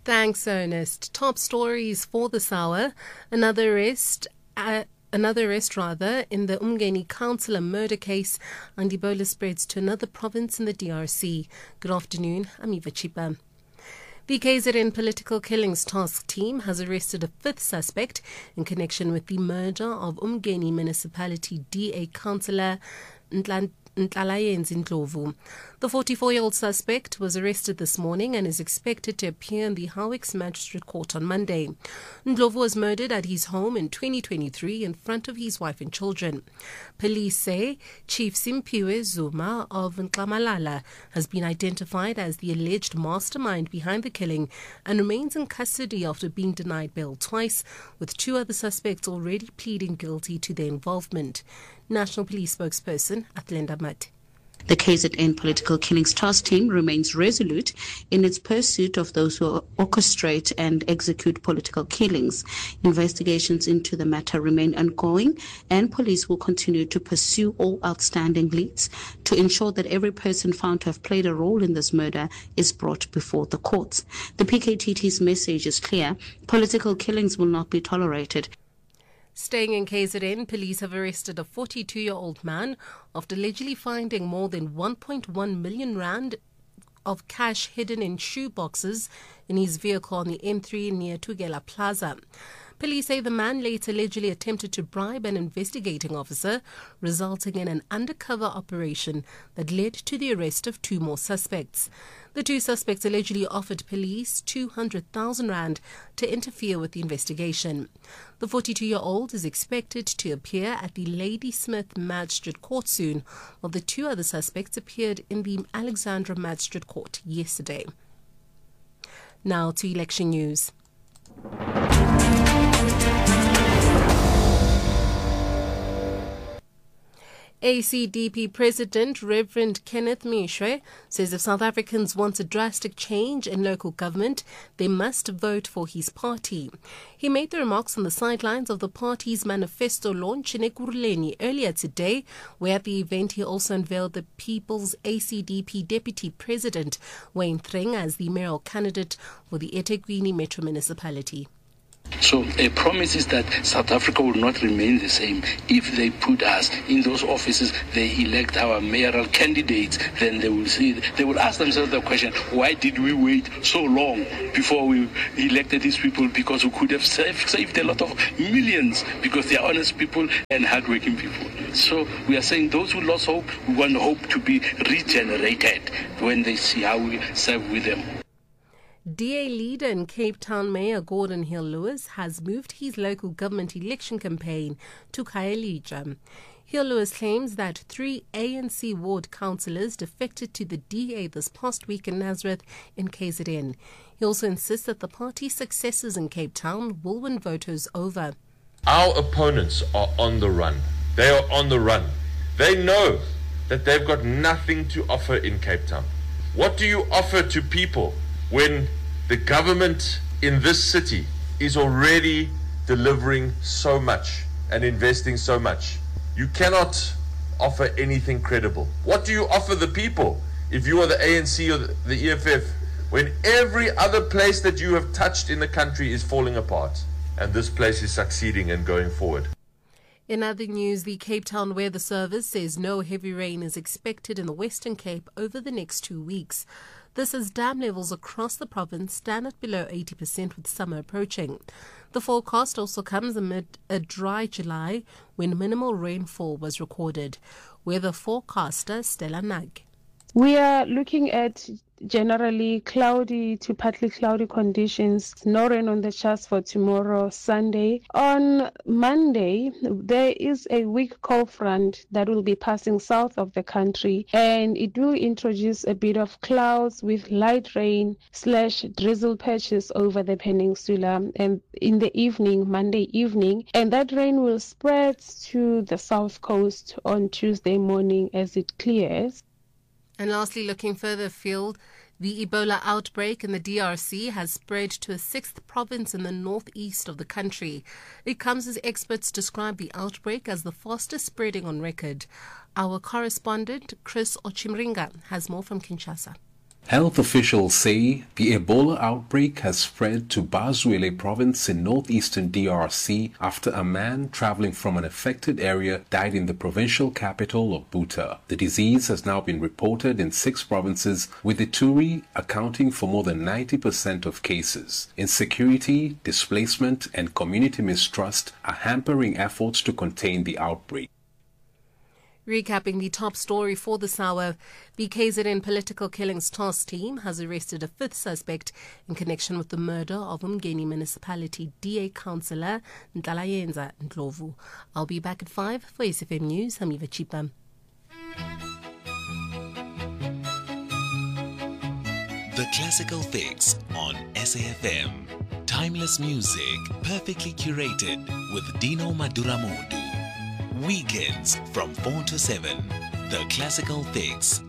Thanks, Ernest. Top stories for this hour. Another arrest in the Umgeni councillor murder case, and Ebola spreads to another province in the DRC. Good afternoon, I'm Eva Chipa. The KZN Political Killings Task Team has arrested a fifth suspect in connection with the murder of Umgeni Municipality DA councillor Ntlalayenzi Ndlovu. The 44-year-old suspect was arrested this morning and is expected to appear in the Howicks Magistrate Court on Monday. Ndlovu was murdered at his home in 2023 in front of his wife and children. Police say Chief Simpiwe Zuma of Nklamalala has been identified as the alleged mastermind behind the killing and remains in custody after being denied bail twice, with two other suspects already pleading guilty to their involvement. National Police spokesperson Athlenda Mutt. The KZN Political Killings Task Team remains resolute in its pursuit of those who orchestrate and execute political killings. Investigations into the matter remain ongoing, and police will continue to pursue all outstanding leads to ensure that every person found to have played a role in this murder is brought before the courts. The PKTT's message is clear: political killings will not be tolerated. Staying in KZN, police have arrested a 42-year-old man after allegedly finding more than 1.1 million rand of cash hidden in shoe boxes in his vehicle on the M3 near Tugela Plaza. Police say the man later allegedly attempted to bribe an investigating officer, resulting in an undercover operation that led to the arrest of two more suspects. The two suspects allegedly offered police 200,000 rand to interfere with the investigation. The 42-year-old is expected to appear at the Ladysmith Magistrate Court soon, while the two other suspects appeared in the Alexandra Magistrate Court yesterday. Now to election news. ACDP President Reverend Kenneth Mishwe says if South Africans want a drastic change in local government, they must vote for his party. He made the remarks on the sidelines of the party's manifesto launch in Ekurhuleni earlier today, where at the event he also unveiled the People's ACDP Deputy President Wayne Threng as the mayoral candidate for the eThekwini Metro Municipality. So a promise is that South Africa will not remain the same. If they put us in those offices, they elect our mayoral candidates, then they will ask themselves the question, why did we wait so long before we elected these people? Because we could have saved a lot of millions, because they are honest people and hardworking people. So we are saying those who lost hope, we want hope to be regenerated when they see how we serve with them. DA leader and Cape Town Mayor Gordon Hill-Lewis has moved his local government election campaign to Khayelitsha. Hill-Lewis claims that 3 ANC ward councillors defected to the DA this past week in Nazareth in KZN. He also insists that the party's successes in Cape Town will win voters over. Our opponents are on the run. They are on the run. They know that they've got nothing to offer in Cape Town. What do you offer to people when the government in this city is already delivering so much and investing so much? You cannot offer anything credible. What do you offer the people if you are the ANC or the EFF when every other place that you have touched in the country is falling apart and this place is succeeding and going forward? In other news, the Cape Town Weather Service says no heavy rain is expected in the Western Cape over the next 2 weeks. This as dam levels across the province stand at below 80% with summer approaching. The forecast also comes amid a dry July when minimal rainfall was recorded. Weather forecaster Stella Nag. We are looking at generally cloudy to partly cloudy conditions. No rain on the charts for tomorrow, Sunday. On Monday, there is a weak cold front that will be passing south of the country, and it will introduce a bit of clouds with light rain / drizzle patches over the peninsula and in the evening, Monday evening, and that rain will spread to the south coast on Tuesday morning as it clears. And lastly, looking further afield, the Ebola outbreak in the DRC has spread to a 6th province in the northeast of the country. It comes as experts describe the outbreak as the fastest spreading on record. Our correspondent, Chris Ochimringa, has more from Kinshasa. Health officials say the Ebola outbreak has spread to Bazwele province in northeastern DRC after a man traveling from an affected area died in the provincial capital of Buta. The disease has now been reported in 6 provinces, with Ituri accounting for more than 90% of cases. Insecurity, displacement, and community mistrust are hampering efforts to contain the outbreak. Recapping the top story for this hour, the KZN Political Killings Task Team has arrested a 5th suspect in connection with the murder of Umgeni Municipality DA Councillor Ntalayenza Ndlovu. I'll be back at 5 for SFM News. I'm Eva Chipa. The Classical Fix on SAFM. Timeless music, perfectly curated with Dino Maduramodu. Weekends from 4 to 7. The Classical Fix